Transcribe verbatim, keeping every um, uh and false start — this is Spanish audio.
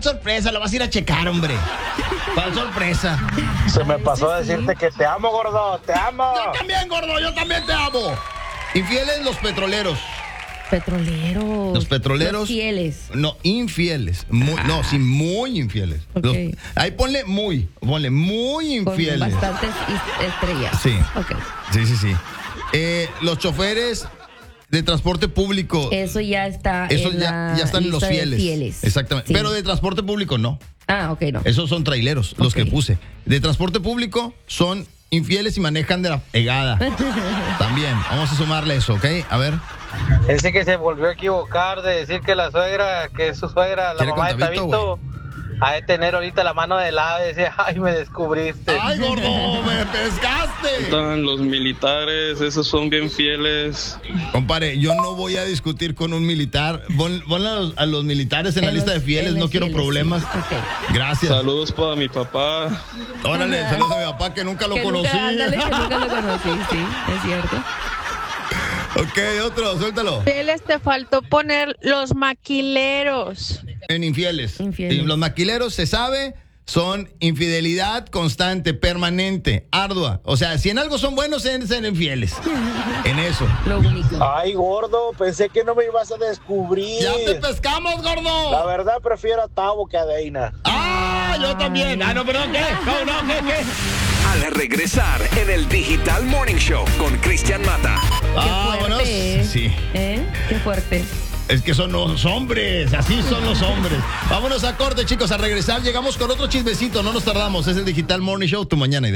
sorpresa? Lo vas a ir a checar, hombre. ¿Cuál sorpresa? Se me pasó a decirte que te amo, gordo, te amo. Yo también, gordo, yo también te amo. Infieles los petroleros. Petroleros. Los petroleros. Los fieles. No, infieles. Muy, no, sí, muy infieles. Ok. Los- ahí ponle muy, ponle muy Con infieles. bastantes is- estrellas. Sí. Ok. Sí, sí, sí. Eh, los choferes de transporte público. Eso ya está Eso en ya, la ya están en los lista de fieles. fieles. Exactamente. Sí. Pero de transporte público no. Ah, ok, no. Esos son traileros, los Ok. que puse. De transporte público son infieles y manejan de la pegada. También. Vamos a sumarle eso, ¿ok? A ver. Ese que se volvió a equivocar de decir que la suegra, que es su suegra, la ¿Quiere mamá de con Tabito, Tabito, ha de tener ahorita la mano de lado y decir, ay, me descubriste. ¡Ay, gordo! ¡Me pescaste! Están los militares, esos son bien fieles. Compadre, yo no voy a discutir con un militar. Pon, pon a, los, a los militares en, la En lista los- de fieles, en no los quiero fieles, problemas. sí. Ok. Gracias. Saludos para mi papá. Órale, saludos a mi papá que nunca lo Que conocí. nunca, ándale, que nunca lo conocí, sí, es cierto. Ok, otro, suéltalo. Fieles, te faltó poner los maquileros. En infieles. Infieles. Y los maquileros, se sabe, son infidelidad constante, permanente, ardua. O sea, si en algo son buenos, en ser infieles. En eso. Lo único. Ay, gordo, pensé que no me ibas a descubrir. ¡Ya te pescamos, La gordo! verdad prefiero a Tavo que a Deina. ¡Ah! Yo también. Ah, no, perdón, ¿qué? No, no, ¿qué, qué? Al regresar en el Digital Morning Show con Cristian Mata. Ah, Qué bueno, fuerte, ¿eh? sí. ¿Eh? Qué fuerte. Es que son los hombres, así son los hombres. Vámonos a corte, chicos, a regresar. Llegamos con otro chismecito, no nos tardamos. Es el Digital Morning Show, tu mañana idea.